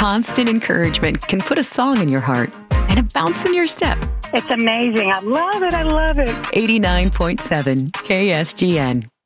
Constant encouragement can put a song in your heart and a bounce in your step. It's amazing. I love it. I love it. 89.7 KSGN.